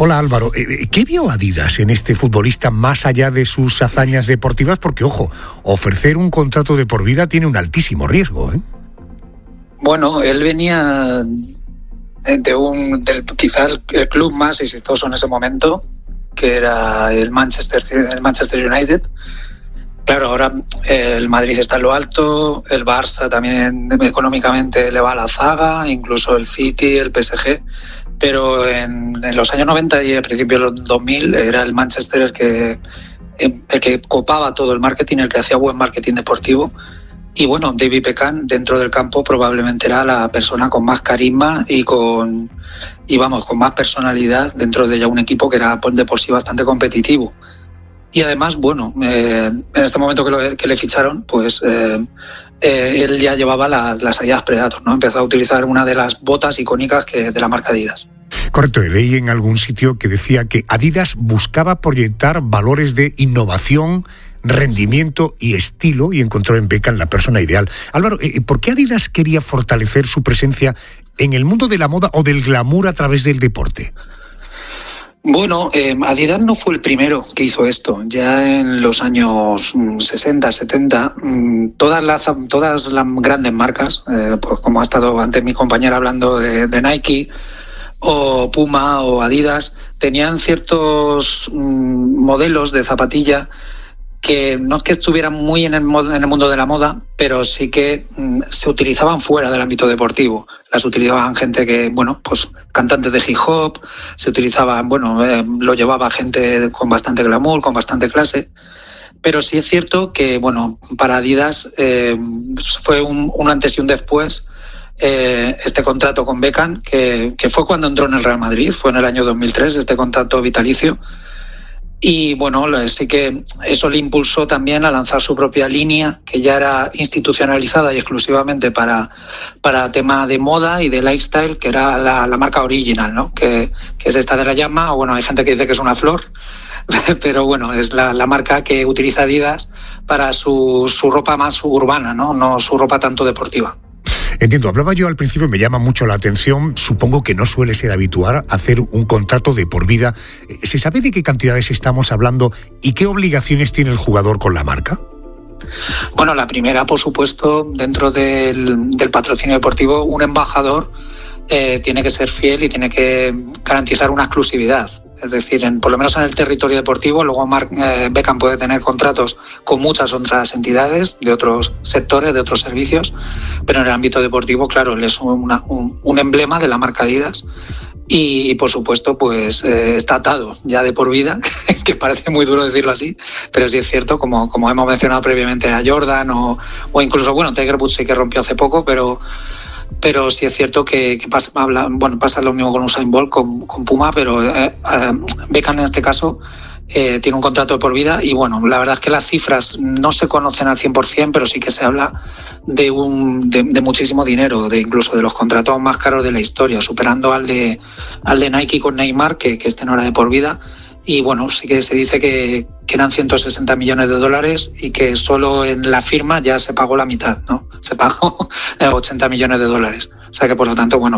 Hola Álvaro, ¿qué vio Adidas en este futbolista más allá de sus hazañas deportivas? Porque, ojo, ofrecer un contrato de por vida tiene un altísimo riesgo, ¿eh? Bueno, él venía del quizás el club más exitoso en ese momento, que era el Manchester United. Claro, ahora el Madrid está en lo alto, el Barça también económicamente le va a la zaga, incluso el City, el PSG, pero en los años 90 y a principios de los 2000 era el Manchester el que copaba todo el marketing, el que hacía buen marketing deportivo. Y bueno, David Beckham dentro del campo probablemente era la persona con más carisma y con más personalidad dentro de ya un equipo que era de por sí bastante competitivo. Y además, bueno, en este momento que le ficharon, pues él ya llevaba las Adidas Predator, ¿no? Empezó a utilizar una de las botas icónicas de la marca Adidas. Correcto, leí en algún sitio que decía que Adidas buscaba proyectar valores de innovación, rendimiento y estilo, y encontró en Beckham la persona ideal. Álvaro, ¿por qué Adidas quería fortalecer su presencia en el mundo de la moda o del glamour a través del deporte? Bueno, Adidas no fue el primero que hizo esto. Ya en los años 60, 70, todas las grandes marcas, pues como ha estado antes mi compañera hablando de Nike o Puma o Adidas, tenían ciertos modelos de zapatilla que no es que estuvieran muy en el mundo de la moda, pero sí que se utilizaban fuera del ámbito deportivo. Las utilizaban gente que, bueno, pues cantantes de hip hop, se utilizaban, lo llevaba gente con bastante glamour, con bastante clase. Pero sí es cierto que, bueno, para Adidas fue un antes y un después este contrato con Beckham, que fue cuando entró en el Real Madrid, fue en el año 2003, este contrato vitalicio. Y bueno, sí que eso le impulsó también a lanzar su propia línea, que ya era institucionalizada y exclusivamente para tema de moda y de lifestyle, que era la marca Original, ¿no? Que es esta de la llama, o bueno, hay gente que dice que es una flor, pero bueno, es la marca que utiliza Adidas para su ropa más urbana, no su ropa tanto deportiva. Entiendo, hablaba yo al principio, me llama mucho la atención, supongo que no suele ser habitual hacer un contrato de por vida. ¿Se sabe de qué cantidades estamos hablando y qué obligaciones tiene el jugador con la marca? Bueno, la primera, por supuesto, dentro del patrocinio deportivo, un embajador tiene que ser fiel y tiene que garantizar una exclusividad. Es decir, por lo menos en el territorio deportivo, luego Beckham puede tener contratos con muchas otras entidades de otros sectores, de otros servicios, pero en el ámbito deportivo, claro, él es un emblema de la marca Adidas y por supuesto, pues está atado ya de por vida, que parece muy duro decirlo así, pero sí es cierto, como hemos mencionado previamente a Jordan o incluso, bueno, Tiger Woods sí que rompió hace poco, pero sí es cierto que pasa lo mismo con Usain Bolt, con Puma, pero Beckham en este caso tiene un contrato de por vida y bueno, la verdad es que las cifras no se conocen al 100%, pero sí que se habla de muchísimo dinero, incluso de los contratos más caros de la historia, superando al de Nike con Neymar, que este no era de por vida. Y bueno, sí que se dice que eran 160 millones de dólares y que solo en la firma ya se pagó la mitad, ¿no? Se pagó 80 millones de dólares. O sea que por lo tanto, bueno,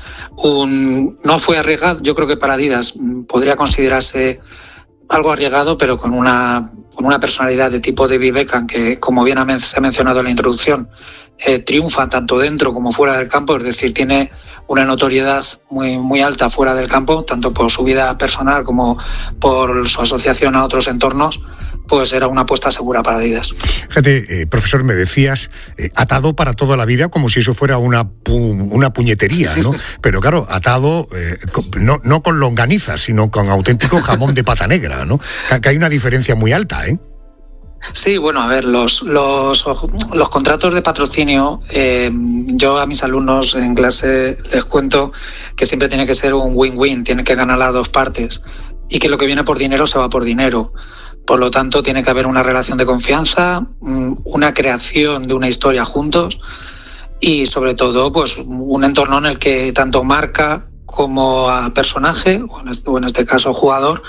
no fue arriesgado. Yo creo que para Adidas podría considerarse algo arriesgado, pero con una personalidad de tipo David Beckham, que como bien se ha mencionado en la introducción, triunfa tanto dentro como fuera del campo, es decir, tiene una notoriedad muy, muy alta fuera del campo, tanto por su vida personal como por su asociación a otros entornos, pues era una apuesta segura para Adidas. Fíjate, profesor, me decías atado para toda la vida, como si eso fuera una puñetería, ¿no? Pero claro, atado no con longaniza, sino con auténtico jamón de pata negra, ¿no? Que hay una diferencia muy alta, ¿eh? Sí, bueno, a ver, los contratos de patrocinio, yo a mis alumnos en clase les cuento que siempre tiene que ser un win-win, tiene que ganar las dos partes y que lo que viene por dinero se va por dinero. Por lo tanto, tiene que haber una relación de confianza, una creación de una historia juntos y sobre todo pues un entorno en el que tanto marca como a personaje, o en este caso jugador,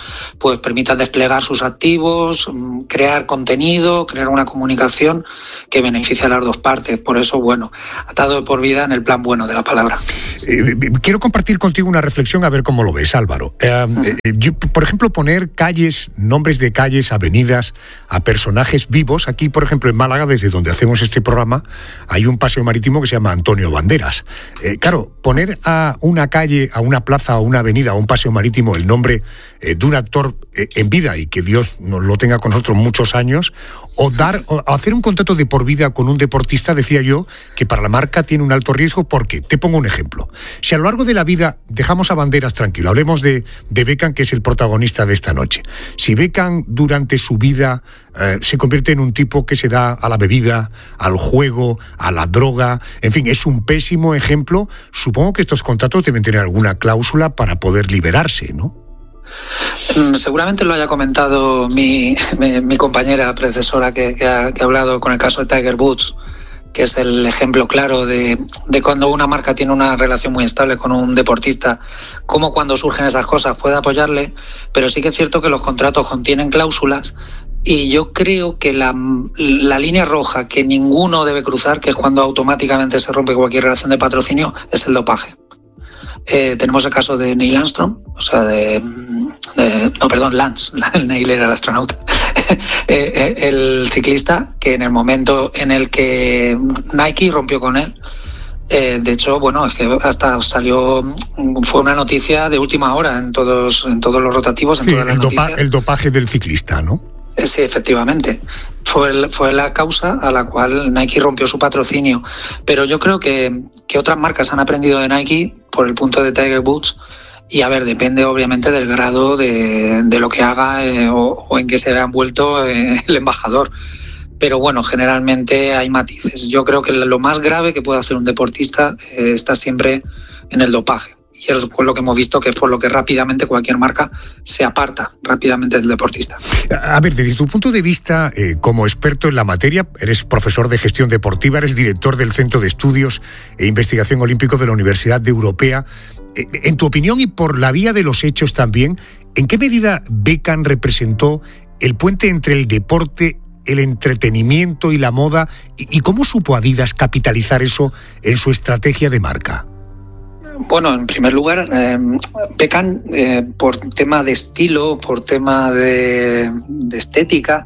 pues permita desplegar sus activos, crear contenido, crear una comunicación que beneficie a las dos partes. Por eso, bueno, atado de por vida en el plan bueno de la palabra. Quiero compartir contigo una reflexión, a ver cómo lo ves, Álvaro. Yo, por ejemplo, poner calles, nombres de calles, avenidas, a personajes vivos. Aquí, por ejemplo, en Málaga, desde donde hacemos este programa, hay un paseo marítimo que se llama Antonio Banderas. Claro, poner a una calle, a una plaza, a una avenida, a un paseo marítimo, el nombre de un actor en vida, y que Dios nos lo tenga con nosotros muchos años, o hacer un contrato de por vida con un deportista, decía yo, que para la marca tiene un alto riesgo, porque, te pongo un ejemplo, si a lo largo de la vida dejamos a Banderas tranquilo, hablemos de Beckham, que es el protagonista de esta noche, si Beckham durante su vida se convierte en un tipo que se da a la bebida, al juego, a la droga, en fin, es un pésimo ejemplo, supongo que estos contratos deben tener alguna cláusula para poder liberarse, ¿no? Seguramente lo haya comentado mi compañera predecesora que ha hablado con el caso de Tiger Woods, que es el ejemplo claro de cuando una marca tiene una relación muy estable con un deportista, cómo cuando surgen esas cosas puede apoyarle, pero sí que es cierto que los contratos contienen cláusulas, y yo creo que la línea roja que ninguno debe cruzar, que es cuando automáticamente se rompe cualquier relación de patrocinio, es el dopaje. Tenemos el caso de Neil Armstrong, Lance, Neil era el astronauta, el ciclista, que en el momento en el que Nike rompió con él, de hecho, bueno, es que hasta fue una noticia de última hora en todos los rotativos, en todas las noticias. El dopaje del ciclista, ¿no? Sí, efectivamente. Fue la causa a la cual Nike rompió su patrocinio. Pero yo creo que otras marcas han aprendido de Nike por el punto de Tiger Woods. Y a ver, depende obviamente del grado de lo que haga o en que se vea envuelto el embajador. Pero bueno, generalmente hay matices. Yo creo que lo más grave que puede hacer un deportista está siempre en el dopaje. Y es lo que hemos visto, que es por lo que rápidamente cualquier marca se aparta rápidamente del deportista. A ver, desde tu punto de vista, como experto en la materia, eres profesor de gestión deportiva, eres director del Centro de Estudios e Investigación Olímpico de la Universidad Europea. En tu opinión, y por la vía de los hechos también, ¿en qué medida Beckham representó el puente entre el deporte, el entretenimiento y la moda? ¿Y cómo supo Adidas capitalizar eso en su estrategia de marca? Bueno, en primer lugar, Beckham, por tema de estilo, por tema de estética,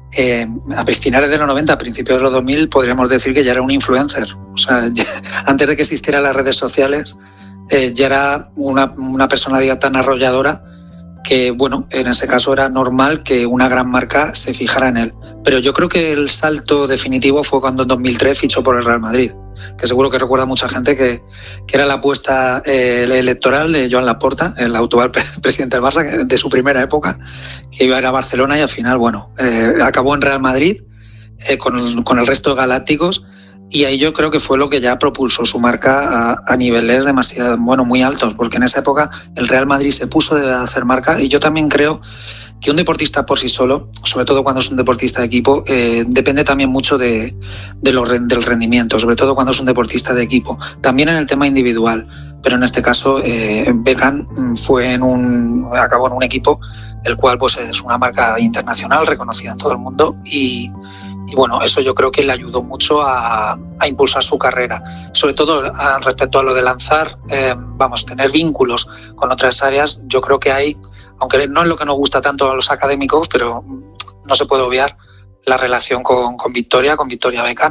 a finales de los 90, a principios de los 2000, podríamos decir que ya era un influencer. O sea, antes de que existieran las redes sociales, ya era una personalidad tan arrolladora que, bueno, en ese caso era normal que una gran marca se fijara en él. Pero yo creo que el salto definitivo fue cuando en 2003 fichó por el Real Madrid, que seguro que recuerda mucha gente que era la apuesta electoral de Joan Laporta, el actual presidente del Barça, de su primera época, que iba a ir a Barcelona, y al final, bueno, acabó en Real Madrid con el resto de galácticos. Y ahí yo creo que fue lo que ya propulsó su marca a niveles muy altos, porque en esa época el Real Madrid se puso de hacer marca. Y yo también creo que un deportista por sí solo, sobre todo cuando es un deportista de equipo, depende también mucho del rendimiento, sobre todo cuando es un deportista de equipo. También en el tema individual, pero en este caso Beckham acabó en un equipo, el cual pues es una marca internacional reconocida en todo el mundo, y bueno, eso yo creo que le ayudó mucho a impulsar su carrera. Sobre todo respecto a lo de lanzar, tener vínculos con otras áreas. Yo creo que hay, aunque no es lo que nos gusta tanto a los académicos, pero no se puede obviar la relación con Victoria Beckham,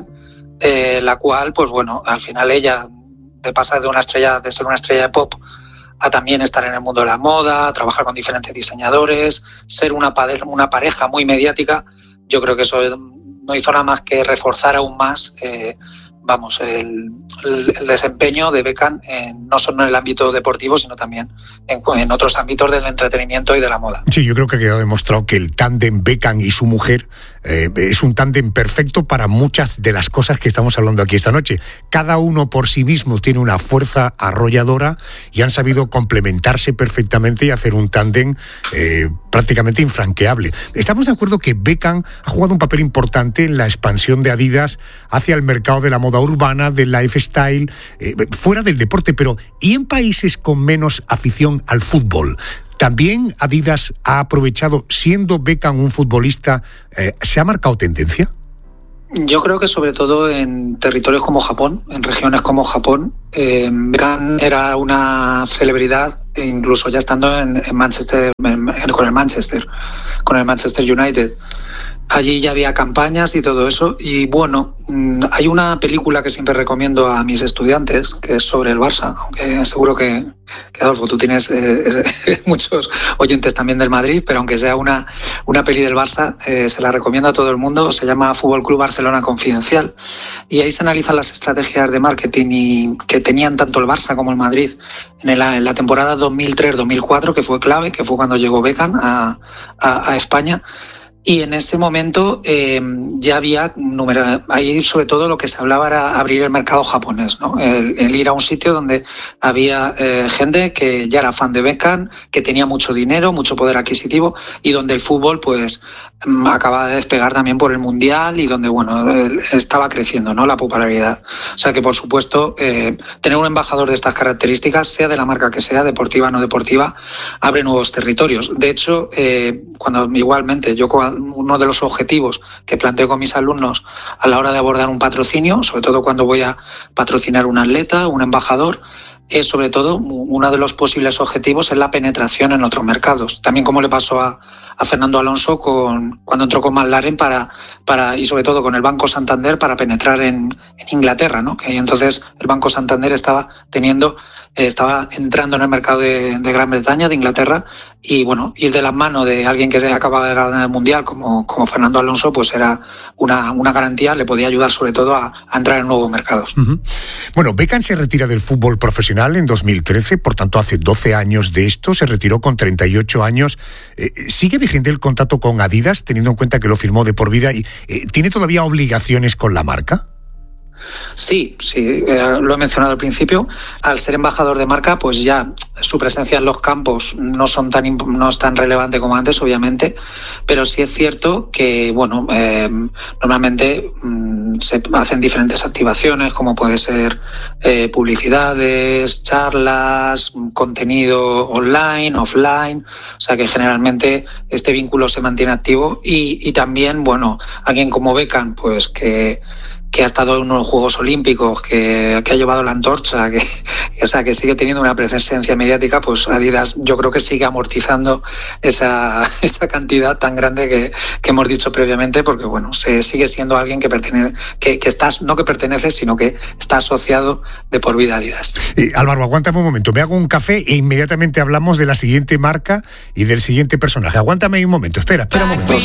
la cual, pues bueno, al final ella pasa de ser una estrella de pop a también estar en el mundo de la moda, trabajar con diferentes diseñadores, ser una pareja muy mediática. Yo creo que eso no hizo nada más que reforzar aún más el desempeño de Beckham, no solo en el ámbito deportivo, sino también en otros ámbitos del entretenimiento y de la moda. Sí, yo creo que ha quedado demostrado que el tándem Beckham y su mujer es un tándem perfecto para muchas de las cosas que estamos hablando aquí esta noche. Cada uno por sí mismo tiene una fuerza arrolladora y han sabido complementarse perfectamente y hacer un tándem prácticamente infranqueable. Estamos de acuerdo que Beckham ha jugado un papel importante en la expansión de Adidas hacia el mercado de la moda urbana, del lifestyle, fuera del deporte, pero ¿y en países con menos afición al fútbol? ¿También Adidas ha aprovechado, siendo Beckham un futbolista, se ha marcado tendencia? Yo creo que sobre todo en territorios como Japón, en regiones como Japón, Beckham era una celebridad, incluso ya estando en Manchester, con el Manchester United. Allí ya había campañas y todo eso. Y bueno, hay una película que siempre recomiendo a mis estudiantes, que es sobre el Barça, aunque seguro que Adolfo, tú tienes muchos oyentes también del Madrid, pero aunque sea una peli del Barça, se la recomiendo a todo el mundo. Se llama Fútbol Club Barcelona Confidencial. Y ahí se analizan las estrategias de marketing que tenían tanto el Barça como el Madrid en la temporada 2003-2004, que fue clave, que fue cuando llegó Beckham a España. Y en ese momento ya había ahí sobre todo lo que se hablaba era abrir el mercado japonés, ¿no? El ir a un sitio donde había gente que ya era fan de Beckham, que tenía mucho dinero, mucho poder adquisitivo, y donde el fútbol pues acaba de despegar también por el Mundial y donde bueno estaba creciendo, ¿no?, la popularidad. O sea que por supuesto tener un embajador de estas características, sea de la marca que sea, deportiva o no deportiva, abre nuevos territorios. De hecho, cuando igualmente uno de los objetivos que planteo con mis alumnos a la hora de abordar un patrocinio, sobre todo cuando voy a patrocinar un atleta, un embajador, es sobre todo uno de los posibles objetivos es la penetración en otros mercados. También como le pasó a Fernando Alonso cuando entró con McLaren y sobre todo con el Banco Santander para penetrar en Inglaterra, ¿no? Que entonces el Banco Santander estaba entrando en el mercado de Gran Bretaña, de Inglaterra, y bueno, ir de la mano de alguien que se acaba de ganar el Mundial como Fernando Alonso, pues era una garantía, le podía ayudar sobre todo a entrar en nuevos mercados. Uh-huh. Bueno, Beckham se retira del fútbol profesional en 2013, por tanto hace 12 años de esto, se retiró con 38 años. ¿Sigue vigente el contrato con Adidas, teniendo en cuenta que lo firmó de por vida, y tiene todavía obligaciones con la marca? Sí, lo he mencionado al principio. Al ser embajador de marca, pues ya su presencia en los campos no es tan relevante como antes, obviamente, pero sí es cierto que, bueno, normalmente se hacen diferentes activaciones, como puede ser publicidades, charlas, contenido online, offline, o sea que generalmente este vínculo se mantiene activo y también, bueno, alguien como Beckham, pues que ha estado en unos Juegos Olímpicos, que ha llevado la antorcha, que sigue teniendo una presencia mediática, pues Adidas yo creo que sigue amortizando esa cantidad tan grande que hemos dicho previamente, porque bueno, se sigue siendo alguien que pertenece, no que pertenece, sino que está asociado de por vida a Adidas. Álvaro, aguántame un momento, me hago un café e inmediatamente hablamos de la siguiente marca y del siguiente personaje. Aguántame un momento, espera un momento.